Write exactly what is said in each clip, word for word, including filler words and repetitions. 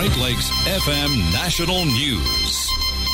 Great Lakes F M National News.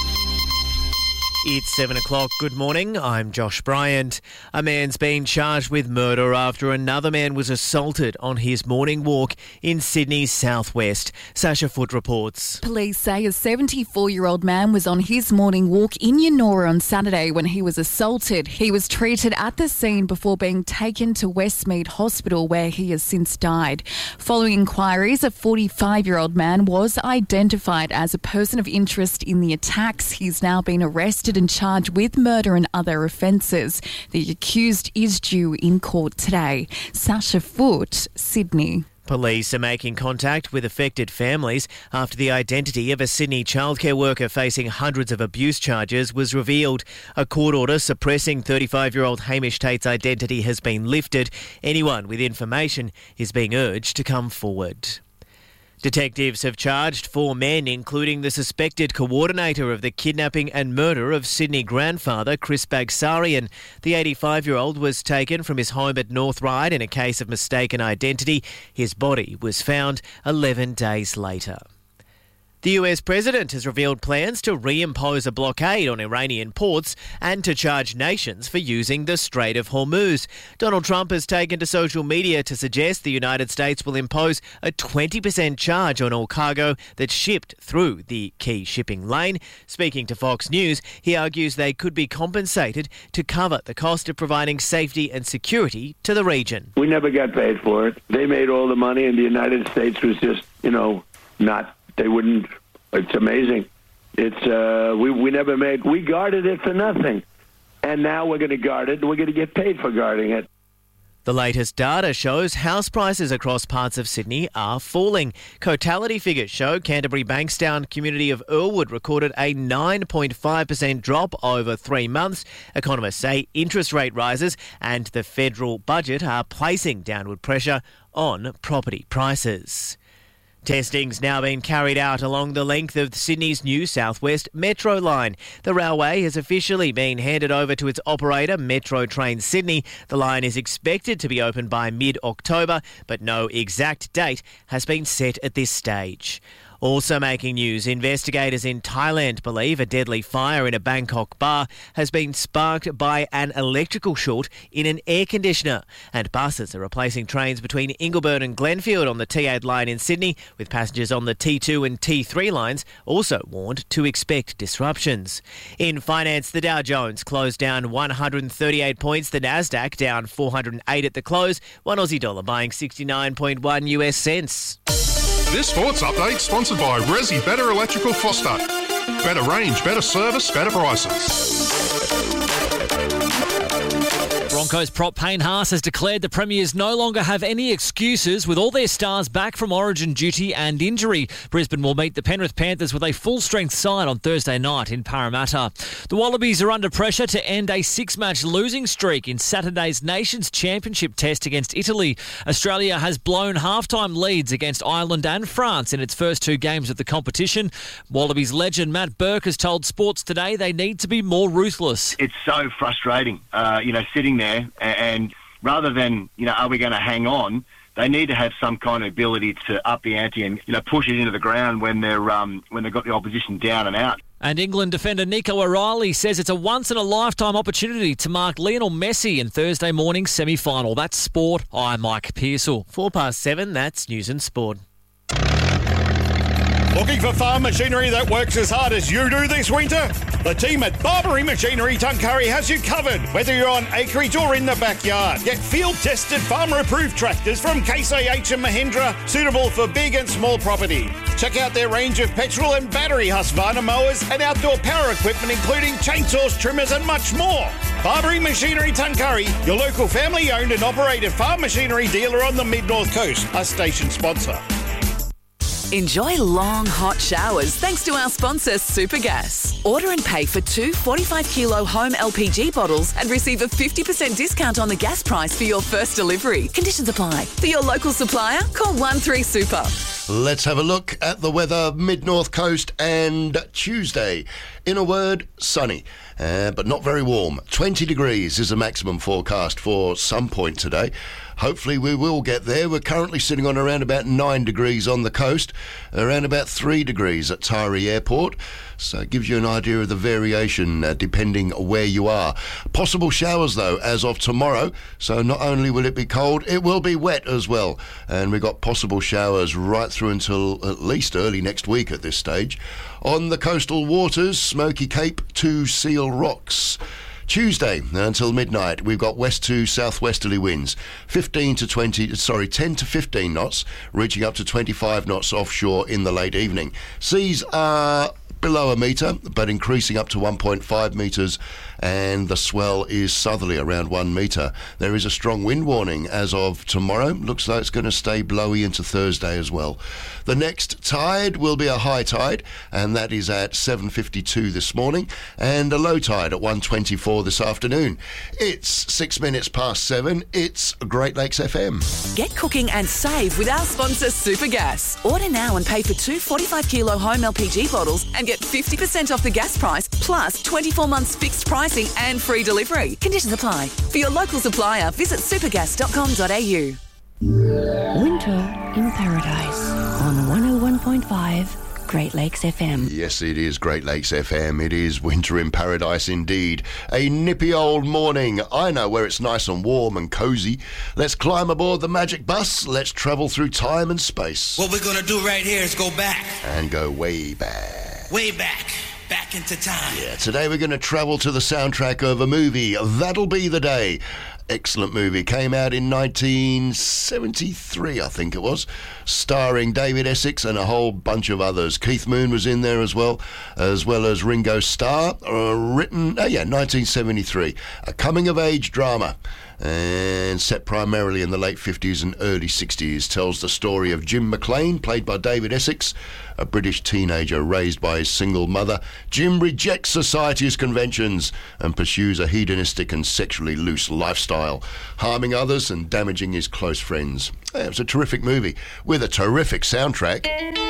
It's seven o'clock. Good morning. I'm Josh Bryant. A man's been charged with murder after another man was assaulted on his morning walk in Sydney's southwest. Sasha Foote reports. Police say a seventy-four-year-old man was on his morning walk in Yennora on Saturday when he was assaulted. He was treated at the scene before being taken to Westmead Hospital, where he has since died. Following inquiries, a forty-five-year-old man was identified as a person of interest in the attacks. He's now been arrested and charged with murder and other offences. The accused is due in court today. Sasha Foote, Sydney. Police are making contact with affected families after the identity of a Sydney childcare worker facing hundreds of abuse charges was revealed. A court order suppressing thirty-five-year-old Hamish Tate's identity has been lifted. Anyone with information is being urged to come forward. Detectives have charged four men, including the suspected coordinator of the kidnapping and murder of Sydney grandfather Chris Bagsarian. The eighty-five-year-old was taken from his home at North Ryde in a case of mistaken identity. His body was found eleven days later. The U S president has revealed plans to reimpose a blockade on Iranian ports and to charge nations for using the Strait of Hormuz. Donald Trump has taken to social media to suggest the United States will impose a twenty percent charge on all cargo that's shipped through the key shipping lane. Speaking to Fox News, he argues they could be compensated to cover the cost of providing safety and security to the region. We never got paid for it. They made all the money and the United States was just, you know, not... They wouldn't. It's amazing. It's uh, we we never made. We guarded it for nothing, and now we're going to guard it. We're going to get paid for guarding it. The latest data shows house prices across parts of Sydney are falling. Cotality figures show Canterbury Bankstown community of Earlwood recorded a nine point five percent drop over three months. Economists say interest rate rises and the federal budget are placing downward pressure on property prices. Testing's now been carried out along the length of Sydney's new South West Metro line. The railway has officially been handed over to its operator, Metro Trains Sydney. The line is expected to be open by mid-October, but no exact date has been set at this stage. Also making news, investigators in Thailand believe a deadly fire in a Bangkok bar has been sparked by an electrical short in an air conditioner. And buses are replacing trains between Ingleburn and Glenfield on the T eight line in Sydney, with passengers on the T two and T three lines also warned to expect disruptions. In finance, the Dow Jones closed down one hundred thirty-eight points, the Nasdaq down four hundred eight at the close, one Aussie dollar buying sixty-nine point one US cents. This sports update sponsored by Resi Better Electrical Foster. Better range, better service, better prices. Broncos prop Payne Haas has declared the Premiers no longer have any excuses with all their stars back from origin duty and injury. Brisbane will meet the Penrith Panthers with a full-strength side on Thursday night in Parramatta. The Wallabies are under pressure to end a six-match losing streak in Saturday's Nations Championship test against Italy. Australia has blown half-time leads against Ireland and France in its first two games of the competition. Wallabies legend Matt Burke has told Sports Today they need to be more ruthless. It's so frustrating, uh, you know, sitting there and rather than, you know, are we going to hang on, they need to have some kind of ability to up the ante and, you know, push it into the ground when they're um, when they've got the opposition down and out. And England defender Nico O'Reilly says it's a once-in-a-lifetime opportunity to mark Lionel Messi in Thursday morning's semi-final. That's sport. I'm Mike Pearsall. Four past seven, that's News and Sport. Looking for farm machinery that works as hard as you do this winter? The team at Barbary Machinery Tuncurry has you covered, whether you're on acreage or in the backyard. Get field-tested, farmer-approved tractors from Case I H and Mahindra, suitable for big and small property. Check out their range of petrol and battery Husqvarna mowers and outdoor power equipment, including chainsaws, trimmers and much more. Barbary Machinery Tuncurry, your local family-owned and operated farm machinery dealer on the Mid-North Coast, a station sponsor. Enjoy long, hot showers thanks to our sponsor, Supergas. Order and pay for two forty-five kilo home L P G bottles and receive a fifty percent discount on the gas price for your first delivery. Conditions apply. For your local supplier, call one three super. Let's have a look at the weather, Mid-North Coast and Tuesday. In a word, sunny, uh, but not very warm. twenty degrees is the maximum forecast for some point today. Hopefully we will get there. We're currently sitting on around about nine degrees on the coast, around about three degrees at Tyree Airport. So it gives you an idea of the variation uh, depending where you are. Possible showers, though, as of tomorrow. So not only will it be cold, it will be wet as well. And we've got possible showers right through until at least early next week at this stage. On the coastal waters, Smoky Cape to Seal Rocks. Tuesday until midnight, we've got west to southwesterly winds, fifteen to twenty, sorry, ten to fifteen knots, reaching up to twenty-five knots offshore in the late evening. Seas are below a metre, but increasing up to one point five metres, and the swell is southerly around one metre. There is a strong wind warning as of tomorrow. Looks like it's going to stay blowy into Thursday as well. The next tide will be a high tide, and that is at seven fifty-two this morning, and a low tide at one twenty-four this afternoon. It's six minutes past seven. It's Great Lakes F M. Get cooking and save with our sponsor Supergas. Order now and pay for two forty-five kilo home L P G bottles and get fifty percent off the gas price, plus twenty-four months fixed pricing and free delivery. Conditions apply. For your local supplier, visit supergas dot com dot a u. Winter in Paradise on one oh one point five Great Lakes F M. Yes, it is Great Lakes F M. It is Winter in Paradise indeed. A nippy old morning. I know where it's nice and warm and cosy. Let's climb aboard the magic bus. Let's travel through time and space. What we're going to do right here is go back. And go way back. Way back. Back into time. Yeah, today we're going to travel to the soundtrack of a movie. That'll Be the Day. Excellent movie. Came out in nineteen seventy-three, I think it was, starring David Essex and a whole bunch of others. Keith Moon was in there as well, as well as Ringo Starr. Uh, written, oh yeah, nineteen seventy-three. A coming-of-age drama, and set primarily in the late fifties and early sixties. Tells the story of Jim McLean, played by David Essex, a British teenager raised by his single mother. Jim rejects society's conventions and pursues a hedonistic and sexually loose lifestyle, harming others and damaging his close friends. Yeah, it was a terrific movie with a terrific soundtrack.